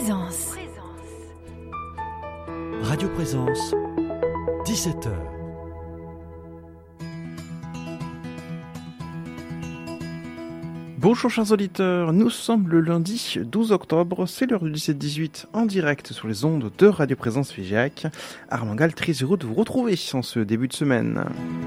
Présence. Radio Présence, 17h. Bonjour chers auditeurs, nous sommes le lundi 12 octobre, c'est l'heure du 17-18 en direct sur les ondes de Radio Présence Figeac. Armand Gall, très heureux de vous retrouver en ce début de semaine.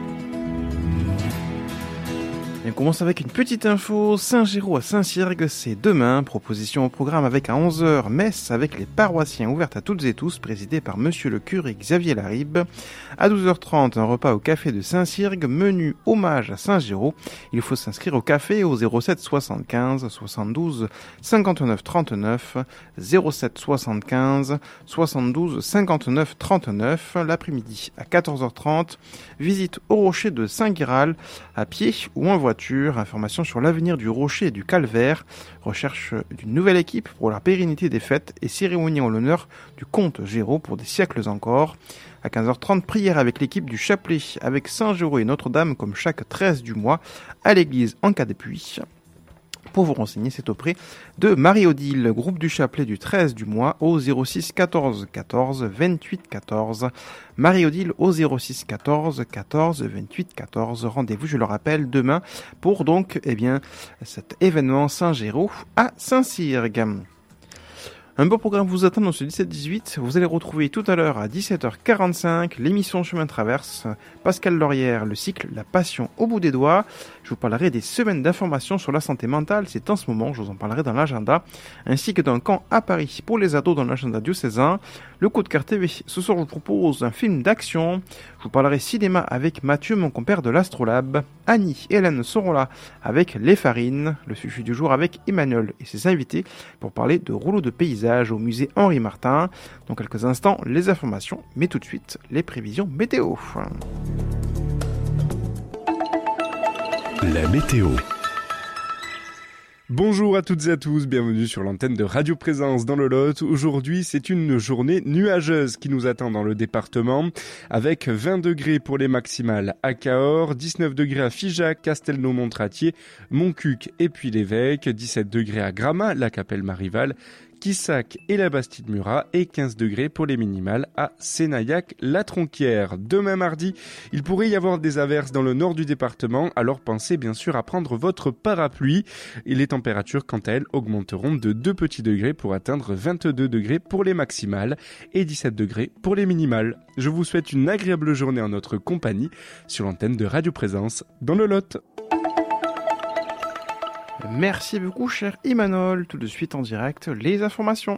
Et on commence avec une petite info. Saint-Géraud à Saint-Cyrgue, c'est demain. Proposition au programme avec à 11h, messe avec les paroissiens ouverte à toutes et tous, présidée par monsieur le curé Xavier Laribe. À 12h30, un repas au café de Saint-Cyrgue, menu hommage à Saint-Géraud. Il faut s'inscrire au café au 07 75 72 59 39, 07 75 72 59 39. L'après-midi à 14h30, visite au rocher de Saint-Guiral, à pied ou en voiture. Informations sur l'avenir du rocher et du calvaire. Recherche d'une nouvelle équipe pour la pérennité des fêtes et cérémonie en l'honneur du comte Géraud pour des siècles encore. À 15h30, prière avec l'équipe du chapelet avec Saint-Géraud et Notre-Dame comme chaque 13 du mois à l'église en cas de pluie. Pour vous renseigner, c'est auprès de Marie-Odile, groupe du chapelet du 13 du mois au 06 14 14 28 14. Marie-Odile au 06 14 14 28 14. Rendez-vous, je le rappelle, demain pour donc, cet événement Saint-Géraud à Saint-Cyrgue. Un beau programme vous attend dans ce 17-18. Vous allez retrouver tout à l'heure à 17h45 l'émission Chemin Traverse, Pascal Laurière, le cycle La Passion au bout des doigts. Je vous parlerai des semaines d'information sur la santé mentale, c'est en ce moment, je vous en parlerai dans l'agenda, ainsi que d'un camp à Paris pour les ados dans l'agenda diocésain. Le coup de cœur TV, ce soir je vous propose un film d'action. Je vous parlerai cinéma avec Mathieu, mon compère de l'Astrolabe. Annie et Hélène seront là avec Les Farines. Le sujet du jour avec Emmanuel et ses invités pour parler de rouleaux de paysage au musée Henri Martin. Dans quelques instants, les informations, mais tout de suite, les prévisions météo. La météo. Bonjour à toutes et à tous, bienvenue sur l'antenne de Radio Présence dans le Lot. Aujourd'hui, c'est une journée nuageuse qui nous attend dans le département, avec 20 degrés pour les maximales à Cahors, 19 degrés à Figeac, Castelnau-Montratier, Montcuq et puis l'Évêque, 17 degrés à Gramat, la Capelle-Marival, Quissac et la Bastide-Murat et 15 degrés pour les minimales à Sénaillac-la-Tronquière. Demain mardi, il pourrait y avoir des averses dans le nord du département, alors pensez bien sûr à prendre votre parapluie. Et les températures, quant à elles, augmenteront de 2 petits degrés pour atteindre 22 degrés pour les maximales et 17 degrés pour les minimales. Je vous souhaite une agréable journée en notre compagnie sur l'antenne de Radio Présence dans le Lot. Merci beaucoup, cher Emmanuel. Tout de suite en direct, les informations.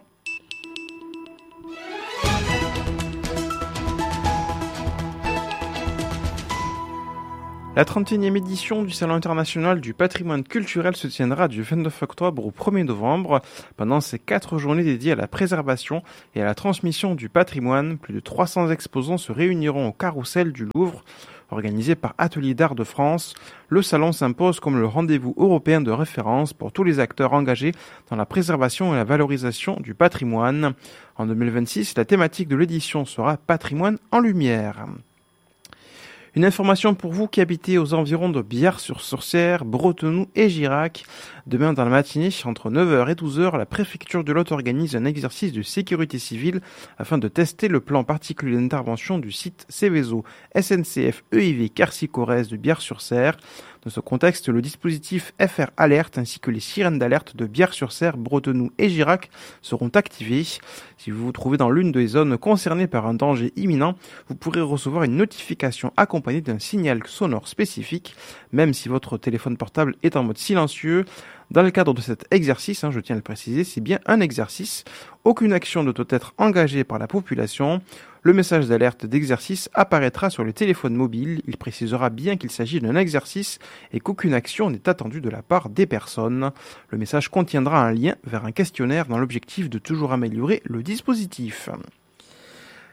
La 31e édition du Salon international du patrimoine culturel se tiendra du 29 octobre au 1er novembre. Pendant ces 4 journées dédiées à la préservation et à la transmission du patrimoine, plus de 300 exposants se réuniront au Carrousel du Louvre. Organisé par Atelier d'Art de France, le salon s'impose comme le rendez-vous européen de référence pour tous les acteurs engagés dans la préservation et la valorisation du patrimoine. En 2026, la thématique de l'édition sera Patrimoine en lumière. Une information pour vous qui habitez aux environs de Biars-sur-Sorcière, Bretenoux et Girac. Demain dans la matinée, entre 9h et 12h, la préfecture de Lot organise un exercice de sécurité civile afin de tester le plan particulier d'intervention du site Céveso SNCF EIV Quercy-Corrèze de Biars-sur-Serre. Dans ce contexte, le dispositif FR Alerte ainsi que les sirènes d'alerte de Biars-sur-Serre, Bretenoux et Girac seront activées. Si vous vous trouvez dans l'une des zones concernées par un danger imminent, vous pourrez recevoir une notification accompagnée d'un signal sonore spécifique, même si votre téléphone portable est en mode silencieux. Dans le cadre de cet exercice, je tiens à le préciser, c'est bien un exercice. Aucune action ne doit être engagée par la population. Le message d'alerte d'exercice apparaîtra sur les téléphones mobiles. Il précisera bien qu'il s'agit d'un exercice et qu'aucune action n'est attendue de la part des personnes. Le message contiendra un lien vers un questionnaire dans l'objectif de toujours améliorer le dispositif.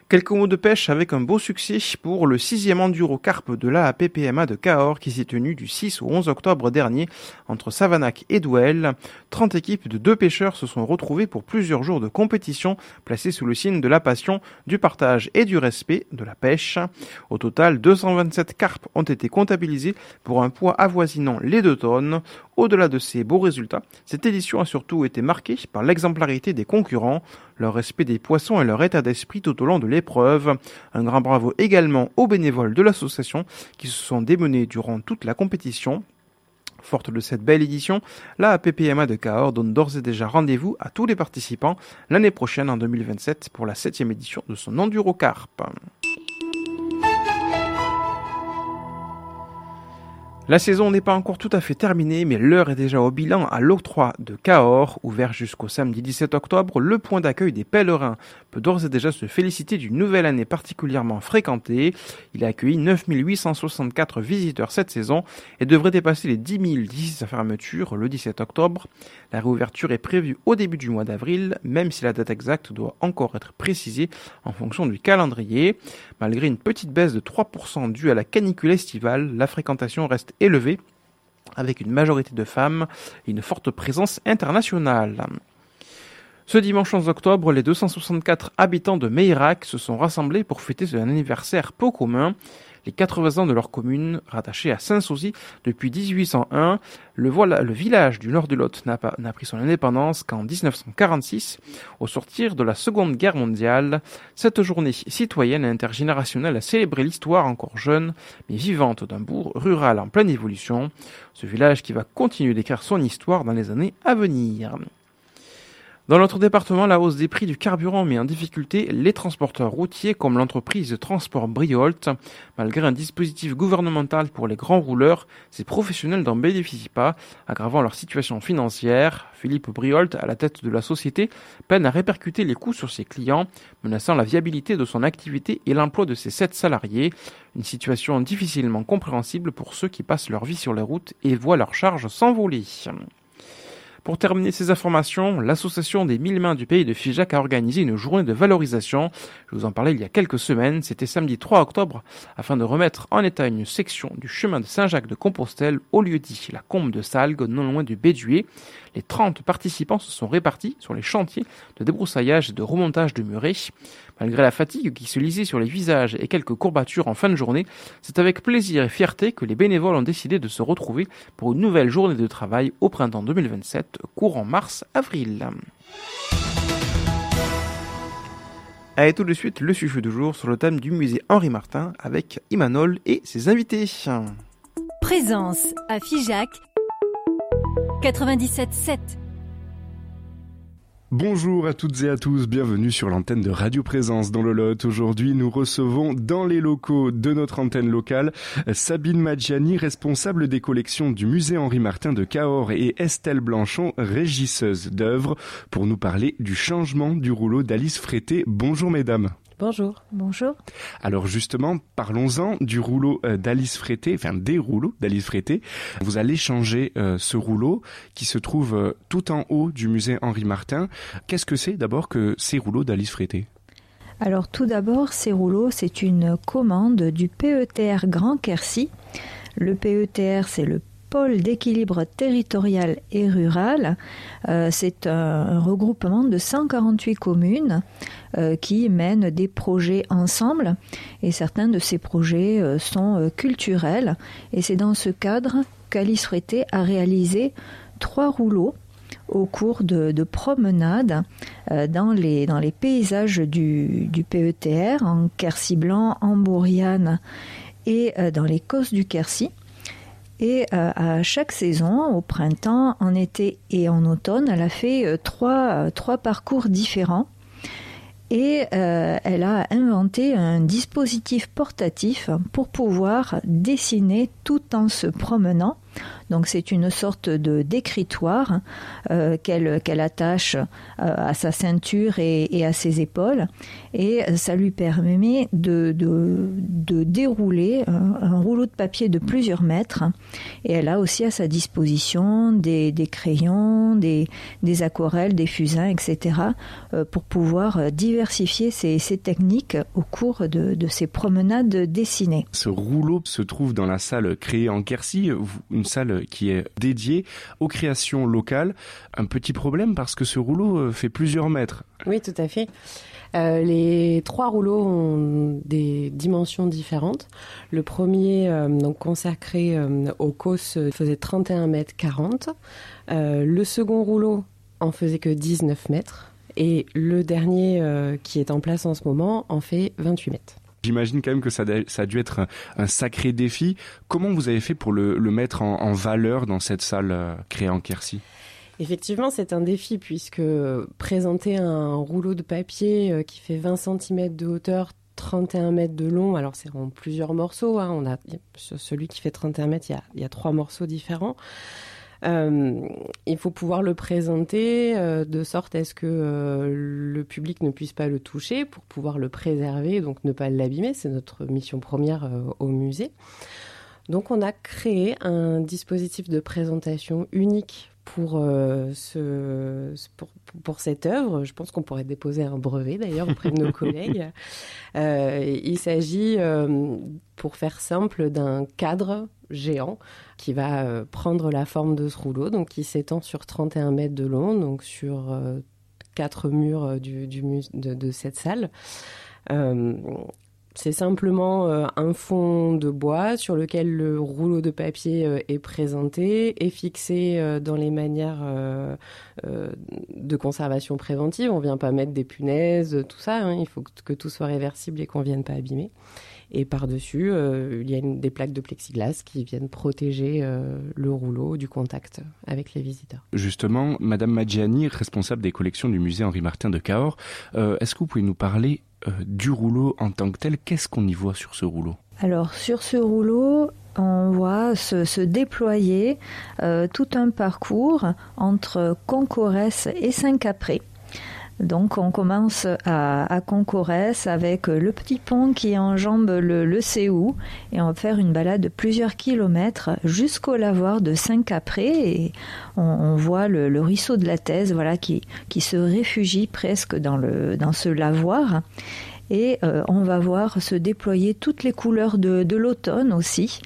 Quelques mots de pêche avec un beau succès pour le 6e Enduro Carp de l'AAPPMA de Cahors qui s'est tenu du 6 au 11 octobre dernier entre Savanac et Douel. 30 équipes de 2 pêcheurs se sont retrouvées pour plusieurs jours de compétition placés sous le signe de la passion, du partage et du respect de la pêche. Au total, 227 carpes ont été comptabilisés pour un poids avoisinant les 2 tonnes. Au-delà de ces beaux résultats, cette édition a surtout été marquée par l'exemplarité des concurrents, leur respect des poissons et leur état d'esprit tout au long de l'épreuve. Un grand bravo également aux bénévoles de l'association qui se sont démenés durant toute la compétition. Forte de cette belle édition, la APPMA de Cahors donne d'ores et déjà rendez-vous à tous les participants l'année prochaine en 2027 pour la 7e édition de son Enduro Carp. La saison n'est pas encore tout à fait terminée, mais l'heure est déjà au bilan à l'octroi de Cahors. Ouvert jusqu'au samedi 17 octobre, le point d'accueil des pèlerins peut d'ores et déjà se féliciter d'une nouvelle année particulièrement fréquentée. Il a accueilli 9864 visiteurs cette saison et devrait dépasser les 10 000 d'ici sa fermeture le 17 octobre. La réouverture est prévue au début du mois d'avril, même si la date exacte doit encore être précisée en fonction du calendrier. Malgré une petite baisse de 3% due à la canicule estivale, la fréquentation reste élevée, avec une majorité de femmes et une forte présence internationale. Ce dimanche 11 octobre, les 264 habitants de Meirac se sont rassemblés pour fêter un anniversaire peu commun. Les 80 ans de leur commune, rattachée à Saint-Sauzy depuis 1801, le village du nord de Lot n'a pris son indépendance qu'en 1946, au sortir de la Seconde Guerre mondiale. Cette journée citoyenne et intergénérationnelle a célébré l'histoire encore jeune, mais vivante d'un bourg rural en pleine évolution. Ce village qui va continuer d'écrire son histoire dans les années à venir. Dans notre département, la hausse des prix du carburant met en difficulté les transporteurs routiers comme l'entreprise de transport Briolt. Malgré un dispositif gouvernemental pour les grands rouleurs, ces professionnels n'en bénéficient pas, aggravant leur situation financière. Philippe Briolt, à la tête de la société, peine à répercuter les coûts sur ses clients, menaçant la viabilité de son activité et l'emploi de ses 7 salariés. Une situation difficilement compréhensible pour ceux qui passent leur vie sur les routes et voient leurs charges s'envoler. Pour terminer ces informations, l'association des 1000 mains du pays de Figeac a organisé une journée de valorisation. Je vous en parlais il y a quelques semaines, c'était samedi 3 octobre, afin de remettre en état une section du chemin de Saint-Jacques-de-Compostelle au lieu-dit la Combe de Salgues, non loin du Bédué. Les 30 participants se sont répartis sur les chantiers de débroussaillage et de remontage de murets. Malgré la fatigue qui se lisait sur les visages et quelques courbatures en fin de journée, c'est avec plaisir et fierté que les bénévoles ont décidé de se retrouver pour une nouvelle journée de travail au printemps 2027, courant mars-avril. Allez, tout de suite, le sujet du jour sur le thème du musée Henri Martin avec Imanol et ses invités. Présence à Figeac 97.7. Bonjour à toutes et à tous, bienvenue sur l'antenne de Radio Présence dans le Lot. Aujourd'hui, nous recevons dans les locaux de notre antenne locale Sabine Maggiani, responsable des collections du musée Henri Martin de Cahors, et Estelle Blanchon, régisseuse d'œuvres, pour nous parler du changement du rouleau d'Alice Frété. Bonjour mesdames. Bonjour. Bonjour. Alors justement, parlons-en du rouleau d'Alice Frété, enfin des rouleaux d'Alice Frété. Vous allez changer ce rouleau qui se trouve tout en haut du musée Henri Martin. Qu'est-ce que c'est d'abord que ces rouleaux d'Alice Frété ? Alors tout d'abord, ces rouleaux, c'est une commande du PETR Grand Quercy. Le PETR, c'est le pôle d'équilibre territorial et rural. C'est un regroupement de 148 communes qui mènent des projets ensemble, et certains de ces projets sont culturels, et c'est dans ce cadre qu'Alice Frété a réalisé 3 rouleaux au cours de promenades dans les paysages du PETR, en Quercy blanc, en Bourriane et dans les Causses du Quercy. Et à chaque saison, au printemps, en été et en automne, elle a fait trois parcours différents. Et elle a inventé un dispositif portatif pour pouvoir dessiner tout en se promenant, Donc c'est une sorte de d'écritoire qu'elle attache à sa ceinture et à ses épaules, et ça lui permet de dérouler un rouleau de papier de plusieurs mètres, et elle a aussi à sa disposition des crayons, des aquarelles, des fusains, etc. Pour pouvoir diversifier ses techniques au cours de ses promenades dessinées. Ce rouleau se trouve dans la salle créée en Quercy, une salle qui est dédiée aux créations locales. Un petit problème parce que ce rouleau fait plusieurs mètres. Oui, tout à fait. Les 3 rouleaux ont des dimensions différentes. Le premier, donc consacré au COS, faisait 31 mètres 40. Le second rouleau en faisait que 19 mètres. Et le dernier, qui est en place en ce moment, en fait 28 mètres. J'imagine quand même que ça a dû être un sacré défi. Comment vous avez fait pour le mettre en valeur dans cette salle créée en Quercy ? Effectivement, c'est un défi puisque présenter un rouleau de papier qui fait 20 cm de hauteur, 31 mètres de long, alors c'est en plusieurs morceaux, hein. On a celui qui fait 31 mètres, il y a 3 morceaux différents. Il faut pouvoir le présenter de sorte à ce que le public ne puisse pas le toucher pour pouvoir le préserver, donc ne pas l'abîmer. C'est notre mission première au musée. Donc on a créé un dispositif de présentation unique pour cette œuvre. Je pense qu'on pourrait déposer un brevet d'ailleurs auprès de nos collègues. Il s'agit, pour faire simple, d'un cadre géant qui va prendre la forme de ce rouleau, donc qui s'étend sur 31 mètres de long, donc sur 4 murs de cette salle. C'est simplement un fond de bois sur lequel le rouleau de papier est présenté et fixé dans les manières de conservation préventive. On ne vient pas mettre des punaises, tout ça, hein. Il faut que tout soit réversible et qu'on ne vienne pas abîmer. Et par-dessus, il y a des plaques de plexiglas qui viennent protéger le rouleau du contact avec les visiteurs. Justement, Madame Maggiani, responsable des collections du musée Henri Martin de Cahors, est-ce que vous pouvez nous parler du rouleau en tant que tel? Qu'est-ce qu'on y voit sur ce rouleau? Alors, sur ce rouleau, on voit se déployer tout un parcours entre Concorès et Saint-Capré. Donc on commence à Concorès avec le petit pont qui enjambe le Céou, et on va faire une balade de plusieurs kilomètres jusqu'au lavoir de Saint-Capré, et on voit le ruisseau de la Thèse, voilà, qui se réfugie presque dans ce lavoir. Et on va voir se déployer toutes les couleurs de l'automne aussi.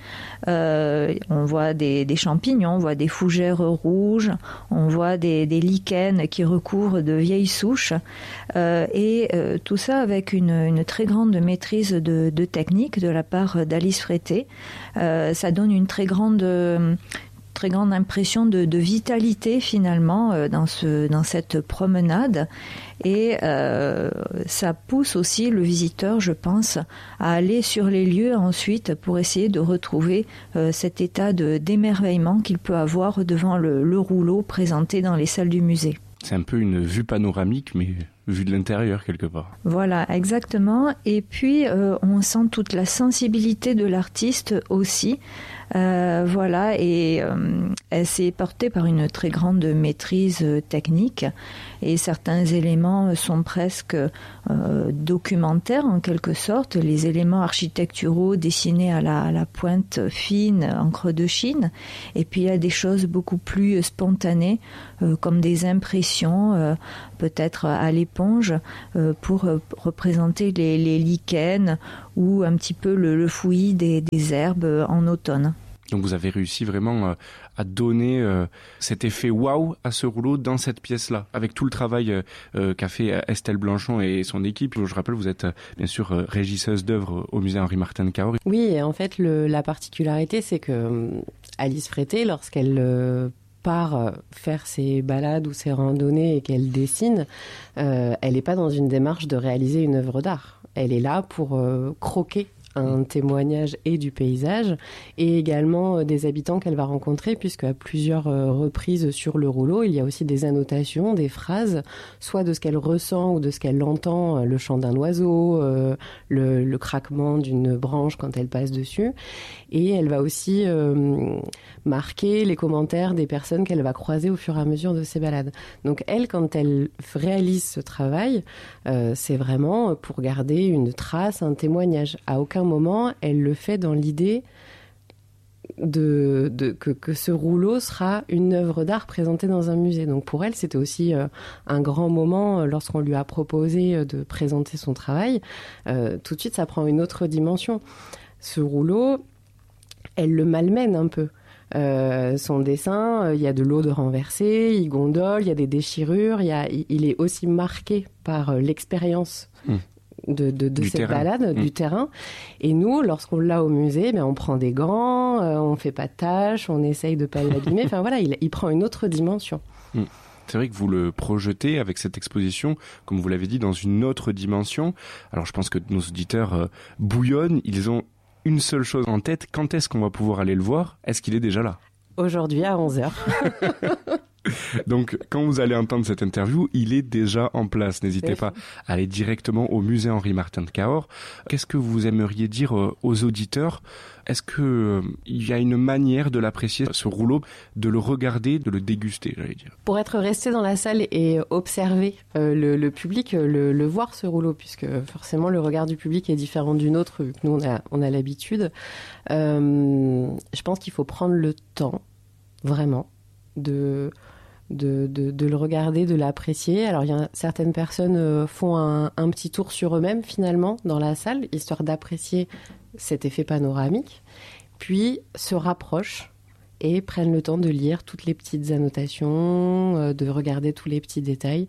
On voit des champignons, on voit des fougères rouges, on voit des lichens qui recouvrent de vieilles souches. Et tout ça avec une très grande maîtrise de technique de la part d'Alice Frété. Ça donne une très grande impression de vitalité finalement dans cette promenade, et ça pousse aussi le visiteur, je pense, à aller sur les lieux ensuite pour essayer de retrouver cet état d'émerveillement qu'il peut avoir devant le rouleau présenté dans les salles du musée. C'est un peu une vue panoramique, mais vue de l'intérieur quelque part. Voilà, exactement. Et puis, on sent toute la sensibilité de l'artiste aussi. Voilà, et elle s'est portée par une très grande maîtrise technique, et certains éléments sont presque documentaires en quelque sorte, les éléments architecturaux dessinés à la pointe fine, encre de Chine, et puis il y a des choses beaucoup plus spontanées, comme des impressions, peut-être à l'éponge, pour représenter les lichens ou un petit peu le fouillis des herbes en automne. Donc vous avez réussi vraiment à donner cet effet waouh à ce rouleau dans cette pièce-là, avec tout le travail qu'a fait Estelle Blanchon et son équipe. Je rappelle, vous êtes bien sûr régisseuse d'œuvres au musée Henri Martin de Cahors. Oui, et en fait, la particularité, c'est que Alice Frété, lorsqu'elle part faire ses balades ou ses randonnées et qu'elle dessine, elle n'est pas dans une démarche de réaliser une œuvre d'art. Elle est là pour croquer un témoignage et du paysage, et également des habitants qu'elle va rencontrer, puisque à plusieurs reprises sur le rouleau, il y a aussi des annotations, des phrases, soit de ce qu'elle ressent ou de ce qu'elle entend, le chant d'un oiseau, le craquement d'une branche quand elle passe dessus. Et elle va aussi marquer les commentaires des personnes qu'elle va croiser au fur et à mesure de ses balades. Donc elle, quand elle réalise ce travail, c'est vraiment pour garder une trace, un témoignage. À aucun moment, elle le fait dans l'idée que ce rouleau sera une œuvre d'art présentée dans un musée. Donc pour elle, c'était aussi un grand moment lorsqu'on lui a proposé de présenter son travail. Tout de suite, ça prend une autre dimension. Ce rouleau, elle le malmène un peu. Son dessin, il y a de l'eau de renversée, il gondole, il y a des déchirures, il est aussi marqué par l'expérience de cette balade, du terrain. Et nous, lorsqu'on l'a au musée, on prend des gants, on fait pas de tâches, on essaye de pas l'abîmer. Enfin voilà, il prend une autre dimension. C'est vrai que vous le projetez avec cette exposition, comme vous l'avez dit, dans une autre dimension. Alors je pense que nos auditeurs bouillonnent, ils ont une seule chose en tête, quand est-ce qu'on va pouvoir aller le voir ? Est-ce qu'il est déjà là ? Aujourd'hui à 11h. Donc, quand vous allez entendre cette interview, il est déjà en place. N'hésitez pas à aller directement au musée Henri Martin de Cahors. Qu'est-ce que vous aimeriez dire aux auditeurs ? Est-ce qu'il y a une manière de l'apprécier, ce rouleau, de le regarder, de le déguster, j'allais dire ? Pour être resté dans la salle et observer le public, le voir ce rouleau, puisque forcément le regard du public est différent du nôtre, vu que nous on a l'habitude. Je pense qu'il faut prendre le temps, vraiment, de le regarder, de l'apprécier. Alors, certaines personnes font un petit tour sur eux-mêmes, finalement, dans la salle, histoire d'apprécier cet effet panoramique, puis se rapprochent et prennent le temps de lire toutes les petites annotations, de regarder tous les petits détails.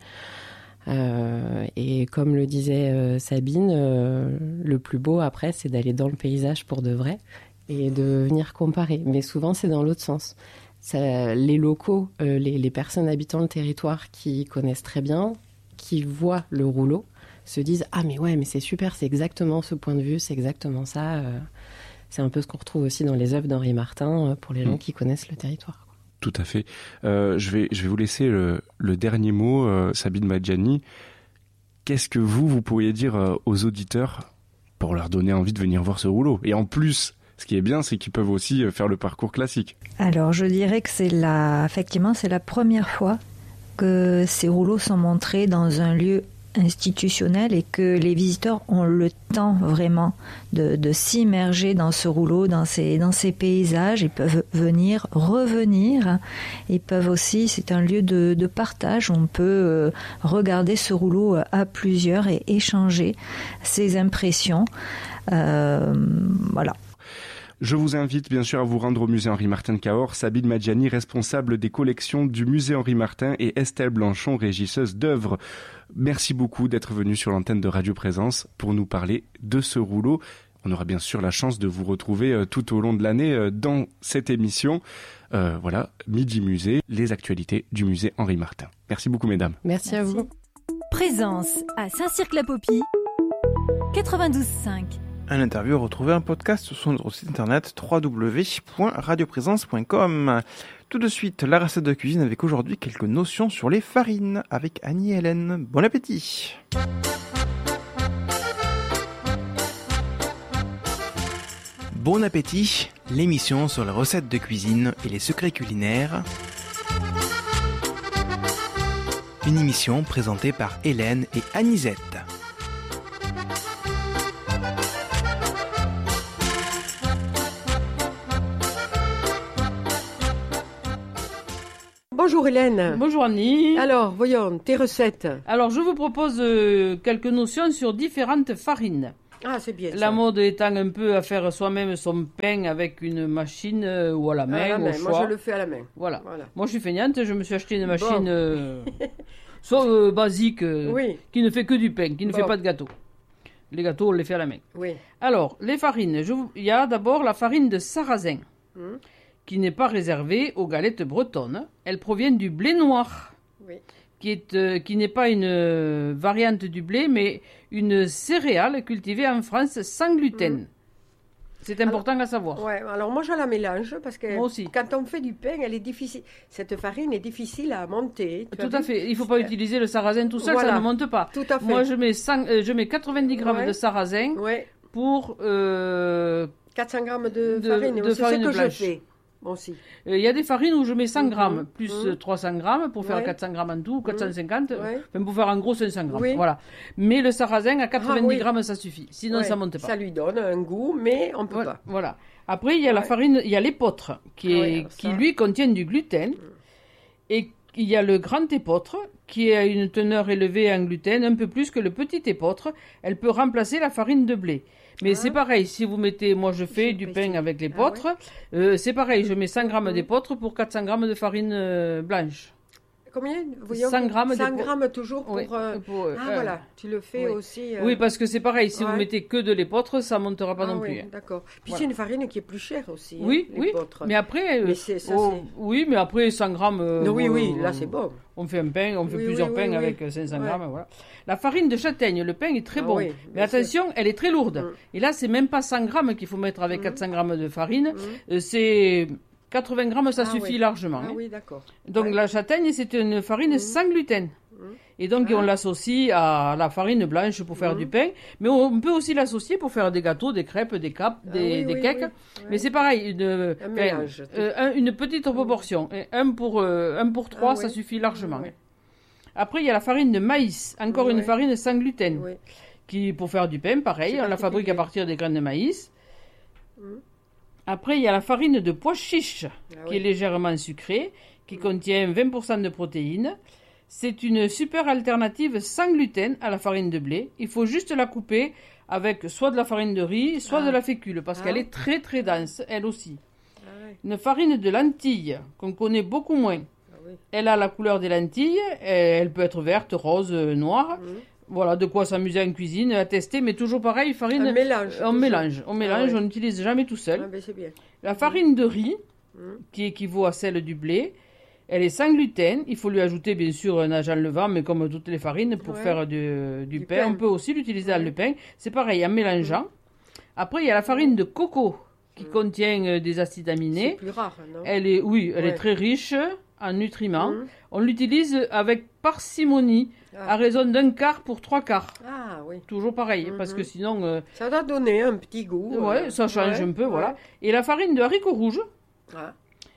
Et comme le disait Sabine, le plus beau, après, c'est d'aller dans le paysage pour de vrai et de venir comparer. Mais souvent, c'est dans l'autre sens. Les locaux, les personnes habitant le territoire qui connaissent très bien, qui voient le rouleau, se disent « Ah mais ouais, mais c'est super, c'est exactement ce point de vue, c'est exactement ça. » C'est un peu ce qu'on retrouve aussi dans les œuvres d'Henri Martin pour les gens qui connaissent le territoire. Tout à fait. Je vais vous laisser le dernier mot, Sabine Madjani. Qu'est-ce que vous pourriez dire aux auditeurs pour leur donner envie de venir voir ce rouleau ? Et en plus, ce qui est bien, c'est qu'ils peuvent aussi faire le parcours classique. Alors, je dirais que effectivement, c'est la première fois que ces rouleaux sont montrés dans un lieu institutionnel et que les visiteurs ont le temps vraiment de s'immerger dans ce rouleau, dans ces paysages. Ils peuvent venir, revenir. Ils peuvent aussi, c'est un lieu de partage. On peut regarder ce rouleau à plusieurs et échanger ses impressions. Voilà. Je vous invite bien sûr à vous rendre au musée Henri Martin de Cahors. Sabine Madjani, responsable des collections du musée Henri Martin, et Estelle Blanchon, régisseuse d'œuvres. Merci beaucoup d'être venue sur l'antenne de Radio Présence pour nous parler de ce rouleau. On aura bien sûr la chance de vous retrouver tout au long de l'année dans cette émission. Voilà, Midi Musée, les actualités du musée Henri Martin. Merci beaucoup mesdames. Merci à vous. Présence à Saint-Cirque-la-Popie, 92.5. Un interview, retrouver un podcast sur notre site internet www.radioprésence.com. Tout de suite, la recette de cuisine avec aujourd'hui quelques notions sur les farines avec Annie et Hélène. Bon appétit! Bon appétit, l'émission sur les recettes de cuisine et les secrets culinaires. Une émission présentée par Hélène et Anisette. Bonjour Hélène. Bonjour Annie. Alors, voyons, tes recettes. Alors, je vous propose quelques notions sur différentes farines. Ah, c'est bien. La mode étant un peu à faire soi-même son pain avec une machine ou à la main, au choix. Moi, je le fais à la main. Voilà. Moi, je suis feignante, je me suis acheté une machine soit basique, qui ne fait que du pain, qui ne fait pas de gâteau. Les gâteaux, on les fait à la main. Oui. Alors, les farines. Il y a d'abord la farine de sarrasin. Qui n'est pas réservée aux galettes bretonnes. Elle provient du blé noir, qui n'est pas une variante du blé, mais une céréale cultivée en France sans gluten. C'est important à savoir. Ouais, alors moi je la mélange parce que Moi aussi. quand on fait du pain, elle est difficile. Cette farine est difficile à monter. tu as Tout à vu fait. Il ne faut pas utiliser le sarrasin tout seul, ça Voilà. ne monte pas. Tout à fait. Moi, je mets 90 grammes Ouais. de sarrasin Ouais, pour... 400 grammes de De farine, c'est farine ce que blanche. je fais. Moi aussi. Il y a des farines où je mets 100 grammes, plus Mhm. 300 grammes pour faire Ouais. 400 grammes en tout, ou 450, Ouais. enfin, pour faire en gros 500 grammes. Oui. Voilà. Mais le sarrasin à 90 oui. grammes, ça suffit. Sinon, Ouais, ça monte pas. Ça lui donne un goût, mais on peut Voilà. pas. Voilà. Après, il y a la Ouais. farine, il y a l'épeautre, qui, Ah est, ouais, alors qui ça- lui contient du gluten. Et il y a le grand épeautre, qui a une teneur élevée en gluten, un peu plus que le petit épeautre. Elle peut remplacer la farine de blé. Mais Ah. c'est pareil, si vous mettez, moi je fais J'ai du pas pain essayé. avec l'épeautre, c'est pareil, je mets 100 grammes d'épeautre pour 400 grammes de farine blanche. Combien 100 grammes 100 de- grammes toujours pour... Oui, Ah voilà, tu le fais oui. aussi... Oui, parce que c'est pareil, si vous ouais. mettez que de l'épeautre, ça montera pas Ah non oui, plus. hein. d'accord. Puis Voilà. c'est une farine qui est plus chère aussi. Oui, hein, oui. l'épeautre. Mais après, Mais c'est- ça, c'est- oui, mais après 100 grammes. Non, oui, oui, là c'est bon. On fait un pain, on fait Oui, plusieurs oui, pains oui, avec oui. 500 Ouais. grammes, voilà. La farine de châtaigne, le pain est très Ah bon. oui, mais bien sûr. attention, elle est très lourde. Mm. Et là, c'est même pas 100 grammes qu'il faut mettre avec 400 grammes de farine. C'est 80 grammes, ça Ah suffit oui. largement. Ah hein. oui, d'accord. Donc Ouais. la châtaigne, c'est une farine sans gluten. Et donc Ah. on l'associe à la farine blanche pour faire du pain, mais on peut aussi l'associer pour faire des gâteaux, des crêpes, des capes, Ah des oui, oui, cakes. oui. Mais c'est pareil, mélange. une petite proportion. Et un pour 3, Ah ça oui. suffit largement. Ouais. Après, il y a la farine de maïs, encore une Ouais. farine sans gluten, Oui. qui pour faire du pain, pareil, C'est on la fabrique à particulier. partir des graines de maïs. Après, il y a la farine de pois chiche, Ah qui oui. est légèrement sucrée, qui contient 20% de protéines. C'est une super alternative sans gluten à la farine de blé. Il faut juste la couper avec soit de la farine de riz, soit Ah. de la fécule, parce Ah. qu'elle est très très dense, elle aussi. Ah ouais. Une farine de lentilles, qu'on connaît beaucoup moins. Ah oui. Elle a la couleur des lentilles, elle peut être verte, rose, noire. Voilà, de quoi s'amuser en cuisine, à tester, mais toujours pareil, farine... Un mélange. On toujours. mélange, Ah ouais. on n'utilise jamais tout seul. Ah ben c'est bien. La farine de riz, qui équivaut à celle du blé, elle est sans gluten. Il faut lui ajouter bien sûr un agent levant, mais comme toutes les farines, pour Ouais. faire du pain. pain. On peut aussi l'utiliser dans le pain. C'est pareil, en mélangeant. Après, il y a la farine de coco, qui contient des acides C'est aminés. plus rare, non Elle est, oui, elle est Ouais. très riche en nutriments. On l'utilise avec parcimonie, Ah. à raison d'un quart pour 3 quarts. Ah oui. Toujours pareil, parce que sinon... Ça doit donner un petit goût. ouais, ça change ouais, un peu, ouais. voilà. Et la farine de haricots rouges, Ah.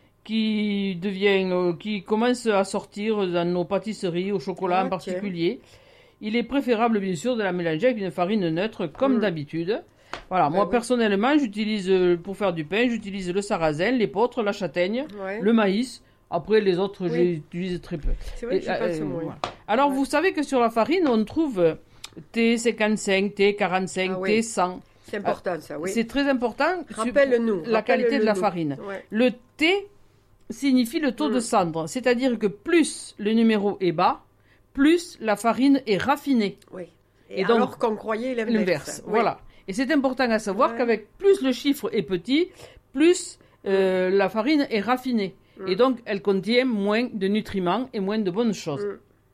qui commence à sortir dans nos pâtisseries, au chocolat Ah, en particulier. Il est préférable, bien sûr, de la mélanger avec une farine neutre, comme d'habitude. Voilà, moi, oui. personnellement, j'utilise, pour faire du pain, j'utilise le sarrasin, l'épeautre, la châtaigne, Ouais. le maïs. Après, les autres, Oui. j'utilise très peu. C'est vrai que Et, je pense moins. voilà. Alors, vous savez que sur la farine, on trouve T55, T45, Ah oui. T100. C'est important ça, oui. C'est très important sur Rappelle-nous. la qualité de la rappelle-le-nous. farine. Ouais. Le T signifie le taux de cendre, c'est-à-dire que plus le numéro est bas, plus la farine est raffinée. Oui. Et Et donc, alors qu'on croyait l'inverse. L'inverse, Oui. voilà. Et c'est important à savoir Ouais. qu'avec plus le chiffre est petit, plus la farine est raffinée. Et donc, elle contient moins de nutriments et moins de bonnes choses.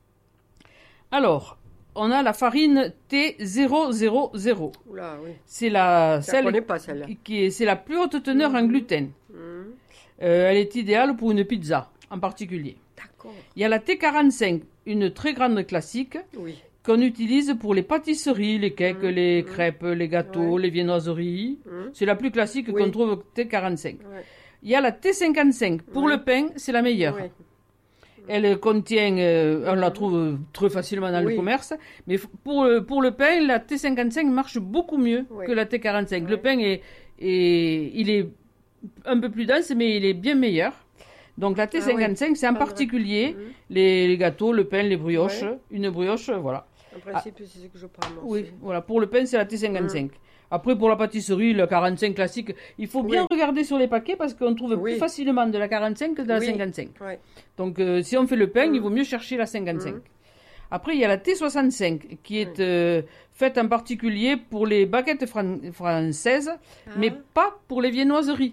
Alors, on a la farine T000. Oula, oui. C'est la Je la connais celle pas celle-là. c'est la plus haute teneur en gluten. Elle est idéale pour une pizza en particulier. D'accord. Il y a la T45, une très grande classique Oui. qu'on utilise pour les pâtisseries, les cakes, les crêpes, les gâteaux, Ouais. les viennoiseries. C'est la plus classique Oui. qu'on trouve T45. Ouais. Il y a la T55. Pour Oui. le pain, c'est la meilleure. Oui. Elle contient, on la trouve très facilement dans le Oui. commerce, mais pour le pain, la T55 marche beaucoup mieux Oui. que la T45. Le Oui. pain il est un peu plus dense, mais il est bien meilleur. Donc la T55, c'est en Pas vrai. particulier les gâteaux, le pain, les brioches. Ouais. Une brioche, voilà. En principe, c'est ce que je prends. moi Oui, aussi. voilà. Pour le pain, c'est la T55. Après, pour la pâtisserie, la 45 classique, il faut bien regarder sur les paquets parce qu'on trouve Oui. plus facilement de la 45 que de la Oui. 55. Ouais. Donc, si on fait le pain, il vaut mieux chercher la 55. Après, il y a la T65 qui est faite en particulier pour les baguettes françaises, mais pas pour les viennoiseries.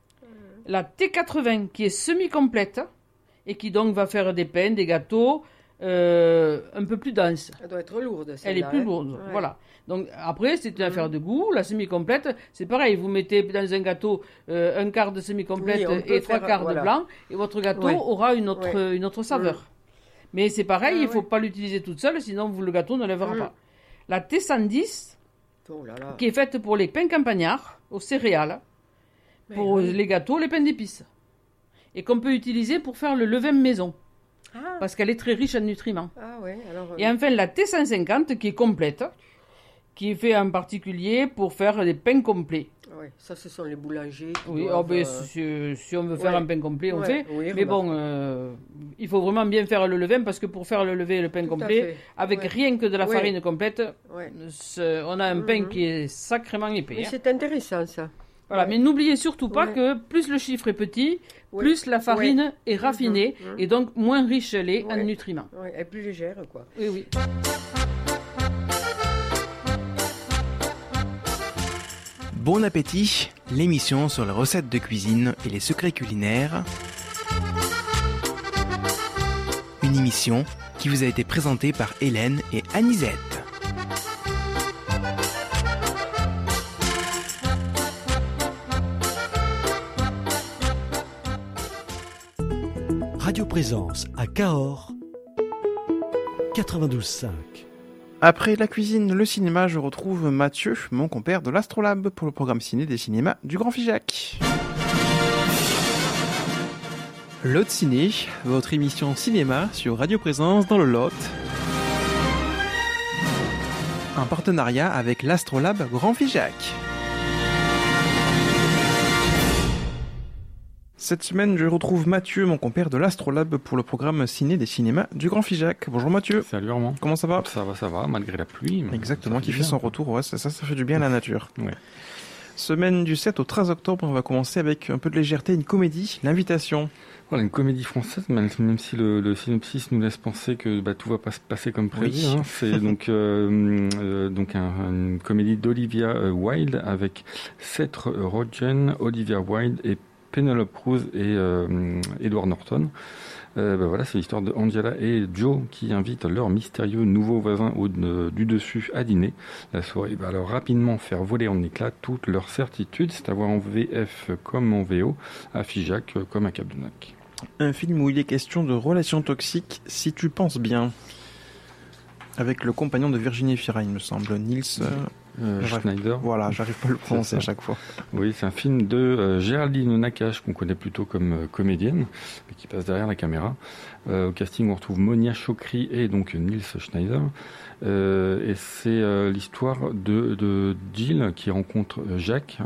La T80 qui est semi-complète et qui donc va faire des pains, des gâteaux, un peu plus dense. Elle doit être lourde, celle-là. Elle est plus lourde, voilà. Donc après, c'est une affaire de goût. La semi-complète, c'est pareil. Vous mettez dans un gâteau un quart de semi-complète et 3/4 de blanc, et votre gâteau aura une autre saveur. Mais c'est pareil, il ne faut pas l'utiliser toute seule, sinon le gâteau ne lèvera pas. La T110, qui est faite pour les pains campagnards, aux céréales, pour les gâteaux, les pains d'épices. Et qu'on peut utiliser pour faire le levain maison. Parce qu'elle est très riche en nutriments. Et enfin, la T150, qui est complète, qui est fait en particulier pour faire des pains complets. Oui, ça, ce sont les boulangers. Oui, si on veut faire un pain complet, on fait. Oui, mais bon, il faut vraiment bien faire le levain, parce que pour faire le pain complet, avec rien que de la farine complète, on a un pain qui est sacrément épais. Mais c'est intéressant, ça. Voilà, mais n'oubliez surtout pas que plus le chiffre est petit, plus la farine est raffinée, et donc moins riche elle est en nutriments. Oui, elle est plus légère, quoi. Oui, oui. Bon appétit, l'émission sur les recettes de cuisine et les secrets culinaires. Une émission qui vous a été présentée par Hélène et Anisette. Radio Présence à Cahors 92.5. Après la cuisine, le cinéma, je retrouve Mathieu, mon compère de l'Astrolabe, pour le programme ciné des cinémas du Grand Figeac. Lot Ciné, votre émission cinéma sur Radio Présence dans le Lot. En partenariat avec l'Astrolabe Grand Figeac. Cette semaine, je retrouve Mathieu, mon compère de l'Astrolabe, pour le programme ciné des cinémas du Grand Figeac. Bonjour Mathieu. Salut Armand. Comment ça va ? Ça va, malgré la pluie. Exactement, qui fait son retour. Ouais, ça fait du bien à la nature. Ouais. Semaine du 7 au 13 octobre, on va commencer avec un peu de légèreté, une comédie, L'Invitation. Voilà, une comédie française, même si le synopsis nous laisse penser que tout va pas se passer comme prévu. Oui. C'est donc une comédie d'Olivia Wilde avec Seth Rogen, Olivia Wilde et Penelope Cruz et Edward Norton. Voilà, c'est l'histoire de Angela et Joe qui invitent leur mystérieux nouveau voisin du dessus à dîner. La soirée va alors rapidement faire voler en éclats toutes leurs certitudes, c'est à voir en VF comme en VO, à Figeac comme à Cap-de-Nac. Un film où il est question de relations toxiques, si tu penses bien. Avec le compagnon de Virginie Fira, il me semble, Nils... Schneider. Voilà, j'arrive pas à le prononcer à chaque fois. Oui, c'est un film de Géraldine Nakache, qu'on connaît plutôt comme comédienne, mais qui passe derrière la caméra. Au casting, on retrouve Monia Chokri et donc Nils Schneider. Et c'est l'histoire de Jill qui rencontre Jacques.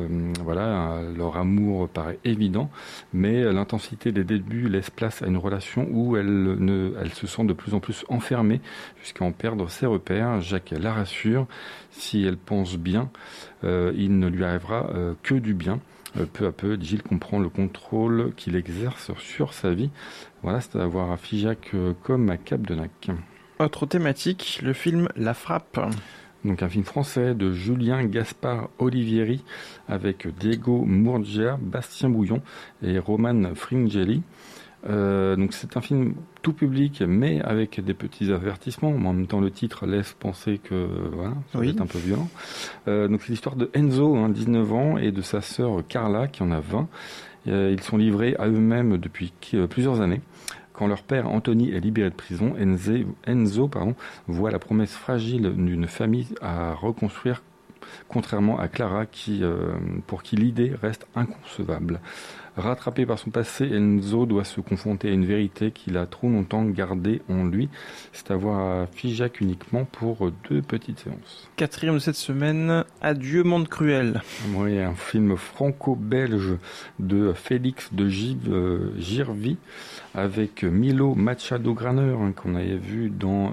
Voilà, leur amour paraît évident, mais l'intensité des débuts laisse place à une relation où elle se sent de plus en plus enfermée jusqu'à en perdre ses repères. Jacques la rassure. Si elle pense bien, il ne lui arrivera que du bien. Peu à peu, Jill comprend le contrôle qu'il exerce sur sa vie. Voilà, c'est à voir à Figeac comme à Cap-de-Nac. Autre thématique, le film La Frappe. Donc un film français de Julien Gaspard Olivieri avec Diego Murgia, Bastien Bouillon et Roman Fringeli. Donc c'est un film tout public, mais avec des petits avertissements. En même temps, le titre laisse penser que voilà, ça va être un peu violent. Donc c'est l'histoire de Enzo, 19 ans, et de sa sœur Carla, qui en a 20. Ils sont livrés à eux-mêmes depuis plusieurs années. Quand leur père Anthony est libéré de prison, Enzo voit la promesse fragile d'une famille à reconstruire, contrairement à Clara, pour qui l'idée reste inconcevable. Rattrapé par son passé, Enzo doit se confronter à une vérité qu'il a trop longtemps gardée en lui. C'est à voir à Figeac uniquement pour 2 petites séances. Quatrième de cette semaine, Adieu Monde Cruel. Oui, un film franco-belge de Félix de Girvi avec Milo Machado-Graner, qu'on avait vu dans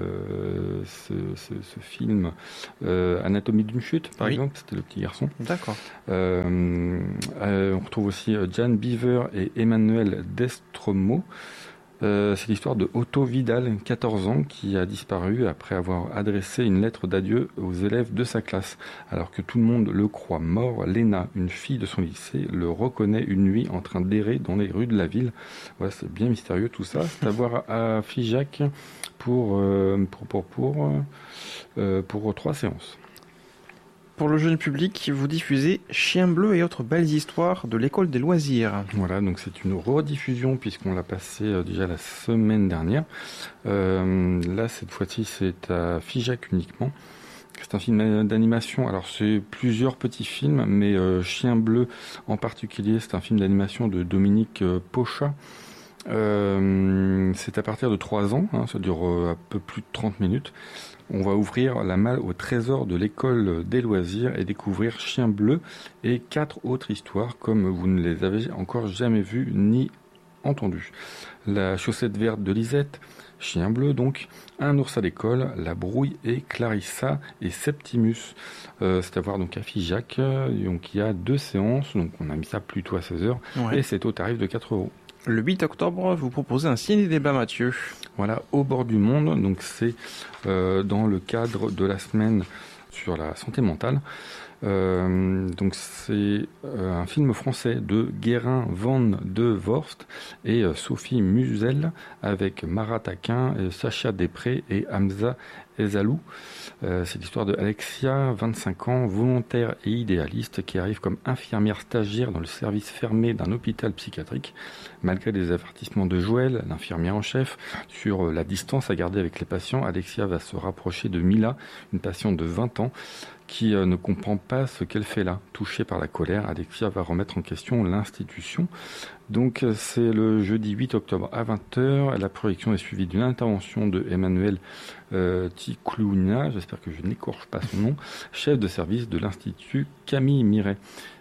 ce film Anatomie d'une chute, par exemple. C'était le petit garçon. D'accord. On retrouve aussi Jan Beaver et Emmanuel Destromo. C'est l'histoire de Otto Vidal, 14 ans, qui a disparu après avoir adressé une lettre d'adieu aux élèves de sa classe. Alors que tout le monde le croit mort, Léna, une fille de son lycée, le reconnaît une nuit en train d'errer dans les rues de la ville. Voilà, c'est bien mystérieux tout ça. C'est à voir à Figeac pour 3 séances. Pour le jeune public, vous diffusez Chien bleu et autres belles histoires de l'école des loisirs. Voilà, donc c'est une rediffusion puisqu'on l'a passé déjà la semaine dernière. Là, cette fois-ci, c'est à Figeac uniquement. C'est un film d'animation. Alors, c'est plusieurs petits films, mais Chien bleu en particulier, c'est un film d'animation de Dominique Pochat. C'est à partir de 3 ans, ça dure un peu plus de 30 minutes. On va ouvrir la malle au trésor de l'école des loisirs et découvrir Chien bleu et 4 autres histoires comme vous ne les avez encore jamais vues ni entendues. La chaussette verte de Lisette, Chien bleu donc, Un ours à l'école, La brouille et Clarissa et Septimus. C'est à voir donc à Figeac, donc il y a 2 séances, donc on a mis ça plutôt à 16h et c'est au tarif de 4 €. Le 8 octobre, vous proposez un ciné-débat, Mathieu. Voilà, Au bord du monde, donc c'est dans le cadre de la semaine sur la santé mentale. Donc c'est un film français de Guérin van de Vorst et Sophie Musel avec Marat Taquin, Sacha Després et Hamza Ezalou. C'est l'histoire de Alexia, 25 ans, volontaire et idéaliste, qui arrive comme infirmière stagiaire dans le service fermé d'un hôpital psychiatrique. Malgré les avertissements de Joël, l'infirmière en chef, sur la distance à garder avec les patients, Alexia va se rapprocher de Mila, une patiente de 20 ans, qui ne comprend pas ce qu'elle fait là. Touchée par la colère, Alexia va remettre en question l'institution. Donc c'est le jeudi 8 octobre à 20h. La projection est suivie d'une intervention de Emmanuel Ticlouna, j'espère que je n'écorche pas son nom, chef de service de l'Institut Camille Miret.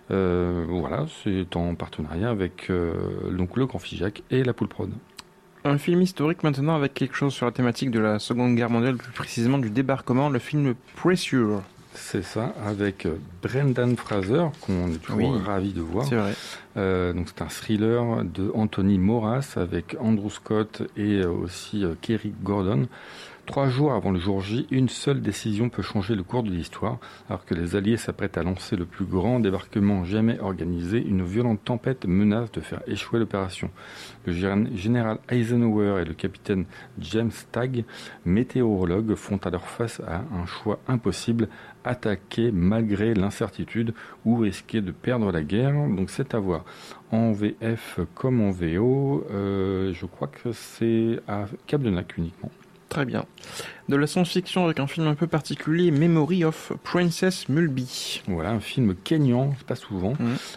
Voilà, c'est en partenariat avec donc le Grand Figeac et la Poule Prod. Un film historique maintenant avec quelque chose sur la thématique de la Seconde Guerre mondiale, plus précisément du débarquement, le film Pressure. C'est ça, avec Brendan Fraser, qu'on est toujours ravi de voir. C'est vrai. Donc c'est un thriller de Anthony Moras avec Andrew Scott et aussi Kerry Gordon. 3 jours avant le jour J, une seule décision peut changer le cours de l'histoire. Alors que les Alliés s'apprêtent à lancer le plus grand débarquement jamais organisé, une violente tempête menace de faire échouer l'opération. Le général Eisenhower et le capitaine James Stagg, météorologues, font alors face à un choix impossible: attaquer malgré l'incertitude ou risquer de perdre la guerre. Donc c'est à voir en VF comme en VO. Je crois que c'est à Cap-de-Nac uniquement. Très bien. De la science-fiction avec un film un peu particulier, Memory of Princess Mulby. Voilà, un film kényan, c'est pas souvent,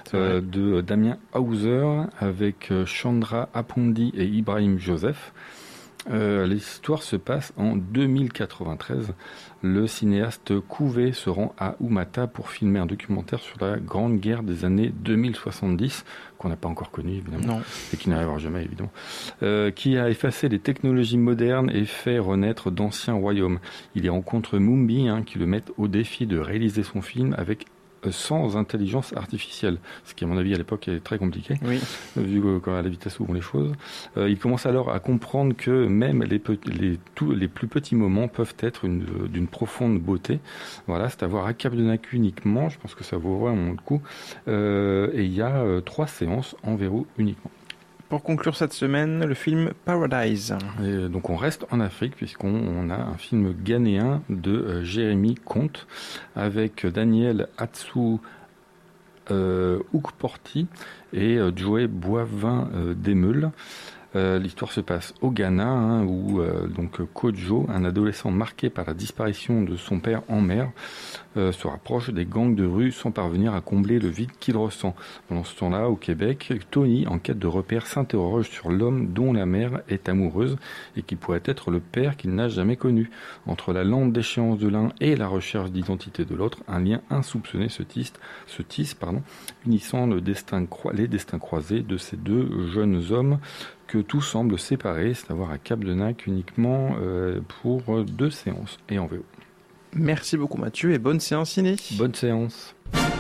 de Damien Hauser avec Chandra Apondi et Ibrahim Joseph. L'histoire se passe en 2093. Le cinéaste Couvé se rend à Oumata pour filmer un documentaire sur la Grande Guerre des années 2070, qu'on n'a pas encore connu évidemment, et qui n'arrivera jamais évidemment, qui a effacé les technologies modernes et fait renaître d'anciens royaumes. Il y rencontre Mumbi, qui le met au défi de réaliser son film avec sans intelligence artificielle, ce qui à mon avis à l'époque est très compliqué, vu à la vitesse où vont les choses. Il commence alors à comprendre que même les plus petits moments peuvent être d'une profonde beauté. Voilà, c'est à voir à Cap-de-Nac uniquement, je pense que ça vaut vraiment le coup. Et il y a 3 séances en verrou uniquement. Pour conclure cette semaine, le film Paradise. Et donc on reste en Afrique puisqu'on a un film ghanéen de Jérémy Comte avec Daniel Atsu Oukporti et Joey Boivin Demeule. L'histoire se passe au Ghana où donc Kojo, un adolescent marqué par la disparition de son père en mer, se rapproche des gangs de rue sans parvenir à combler le vide qu'il ressent. Pendant ce temps-là, au Québec, Tony, en quête de repères, s'interroge sur l'homme dont la mère est amoureuse et qui pourrait être le père qu'il n'a jamais connu. Entre la lente déchéance de l'un et la recherche d'identité de l'autre, un lien insoupçonné se tisse, unissant les destins croisés de ces 2 jeunes hommes que tout semble séparer, c'est à voir à Cap-de-Nac uniquement pour 2 séances et en VO. Merci beaucoup Mathieu et bonne séance ciné. Bonne séance.